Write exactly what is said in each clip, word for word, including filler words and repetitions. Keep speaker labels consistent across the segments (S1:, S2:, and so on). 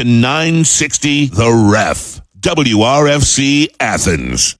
S1: to nine sixty The Ref, W R F C Athens.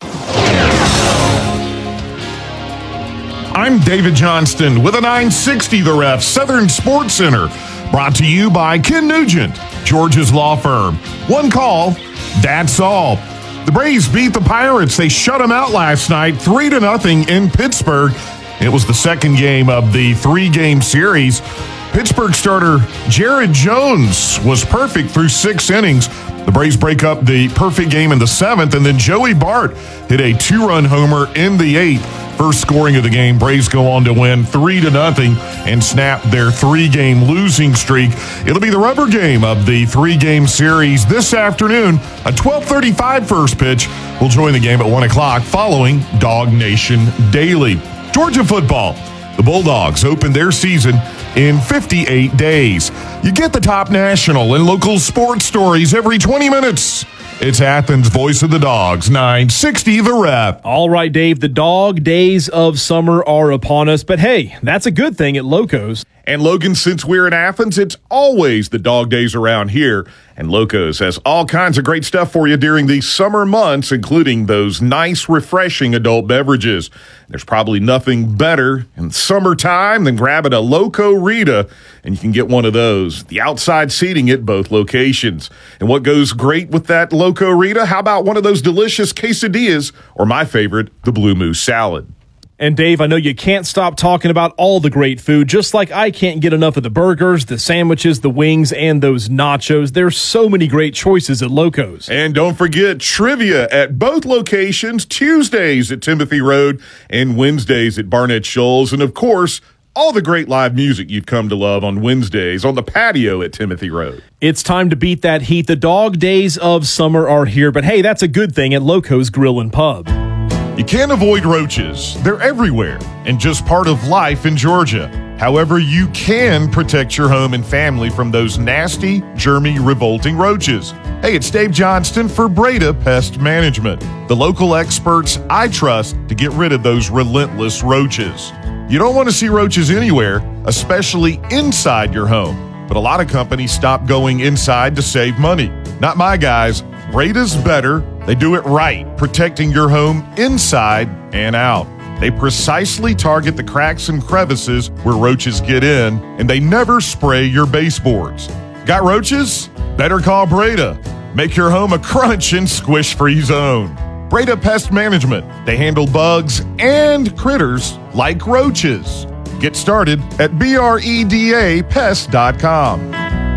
S2: I'm David Johnston with a nine sixty The Ref Southern Sports Center, brought to you by Ken Nugent, George's law firm. One call, that's all. The Braves beat the Pirates. They shut them out last night, three to nothing in Pittsburgh. It was the second game of the three-game series. Pittsburgh starter Jared Jones was perfect through six innings. The Braves break up the perfect game in the seventh, and then Joey Bart hit a two-run homer in the eighth. First scoring of the game. Braves go on to win three to nothing and snap their three-game losing streak. It'll be the rubber game of the three-game series this afternoon. A twelve thirty-five first pitch will join the game at one o'clock following Dog Nation Daily. Georgia football. The Bulldogs open their season in fifty-eight days. You get the top national and local sports stories every twenty minutes. It's Athens' Voice of the Dogs, nine sixty The Ref.
S3: All right, Dave, the dog days of summer are upon us, but hey, that's a good thing at Locos.
S2: And Logan, since we're in Athens, it's always the dog days around here. And Locos has all kinds of great stuff for you during these summer months, including those nice, refreshing adult beverages. There's probably nothing better in summertime than grabbing a Loco Rita, and you can get one of those. The outside seating at both locations. And what goes great with that Loco Rita? How about one of those delicious quesadillas, or my favorite, the Blue Moose salad?
S3: And Dave, I know you can't stop talking about all the great food, just like I can't get enough of the burgers, the sandwiches, the wings, and those nachos. There's so many great choices at Locos.
S2: And don't forget trivia at both locations, Tuesdays at Timothy Road and Wednesdays at Barnett Shoals. And of course, all the great live music you've come to love on Wednesdays on the patio at Timothy Road.
S3: It's time to beat that heat. The dog days of summer are here, but hey, that's a good thing at Locos Grill and Pub.
S2: You can't avoid roaches. They're everywhere and just part of life in Georgia. However, you can protect your home and family from those nasty, germy, revolting roaches. Hey, it's Dave Johnston for Breda Pest Management, the local experts I trust to get rid of those relentless roaches. You don't want to see roaches anywhere, especially inside your home. But a lot of companies stop going inside to save money. Not my guys. Breda's better. They do it right, protecting your home inside and out. They precisely target the cracks and crevices where roaches get in, and they never spray your baseboards. Got roaches? Better call Breda. Make your home a crunch and squish-free zone. Breda Pest Management. They handle bugs and critters like roaches. Get started at breda pest dot com.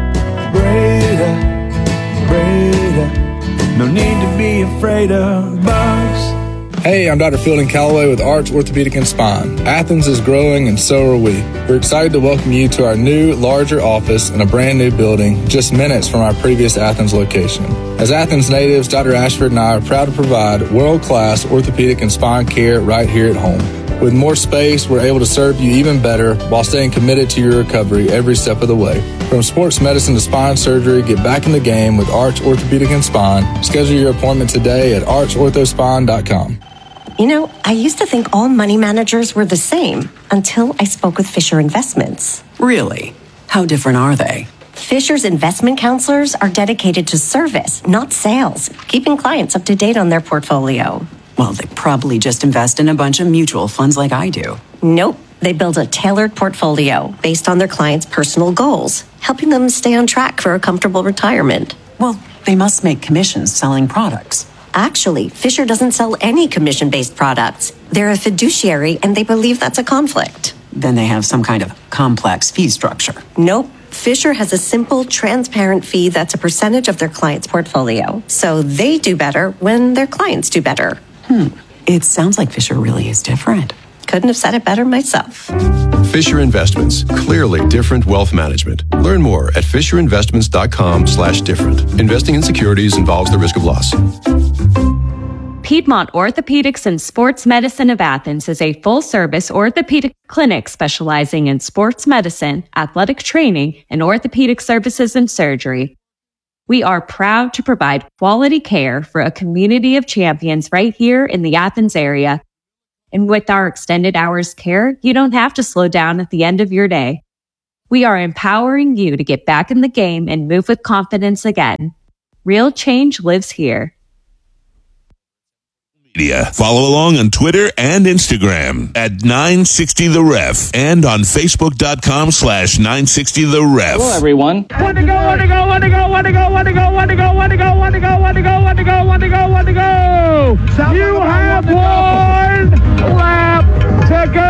S4: Breda, Breda. No need to be afraid of bugs.
S5: Hey, I'm Doctor Fielding Calloway with Arch Orthopedic and Spine. Athens is growing and so are we. We're excited to welcome you to our new, larger office in a brand new building just minutes from our previous Athens location. As Athens natives, Doctor Ashford and I are proud to provide world-class orthopedic and spine care right here at home. With more space, we're able to serve you even better while staying committed to your recovery every step of the way. From sports medicine to spine surgery, get back in the game with Arch Orthopedic and Spine. Schedule your appointment today at arch ortho spine dot com.
S6: You know, I used to think all money managers were the same until I spoke with Fisher Investments.
S7: Really? How different are they?
S6: Fisher's investment counselors are dedicated to service, not sales, keeping clients up to date on their portfolio.
S7: Well, they probably just invest in a bunch of mutual funds like I do.
S6: Nope. They build a tailored portfolio based on their clients' personal goals, helping them stay on track for a comfortable retirement.
S7: Well, they must make commissions selling products.
S6: Actually, Fisher doesn't sell any commission-based products. They're a fiduciary, and they believe that's a conflict.
S7: Then they have some kind of complex fee structure.
S6: Nope. Fisher has a simple, transparent fee that's a percentage of their client's portfolio. So they do better when their clients do better.
S7: Hmm. It sounds like Fisher really is different.
S6: Couldn't have said it better myself.
S8: Fisher Investments. Clearly different wealth management. Learn more at fisher investments dot com slash different. Investing in securities involves the risk of loss.
S9: Piedmont Orthopedics and Sports Medicine of Athens is a full-service orthopedic clinic specializing in sports medicine, athletic training, and orthopedic services and surgery. We are proud to provide quality care for a community of champions right here in the Athens area. And with our extended hours care, you don't have to slow down at the end of your day. We are empowering you to get back in the game and move with confidence again. Real change lives here.
S1: Media. Follow along on Twitter and Instagram at nine sixty the ref and on Facebook.com slash 960 the ref.
S10: Hello, everyone.
S11: Want to go, want to go, want to go, want to go, want to go, want to go, want to go, want to go, want to go, want to go, want to go, want to go. You have one lap to go.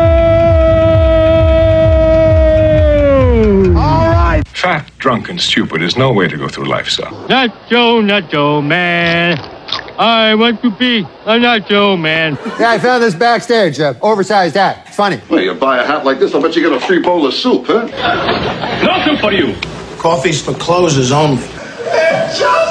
S11: All right.
S12: Fat, drunk, and stupid is no way to go through life, sir.
S11: Nacho, Nacho, man. I want to be a Nacho man.
S13: Yeah, I found this backstage. Uh, oversized hat. It's funny.
S14: Well, you buy a hat like this, I'll bet you get a free bowl of soup, huh?
S11: Nothing for you.
S13: Coffee's for closers only.
S14: Hey, Joe!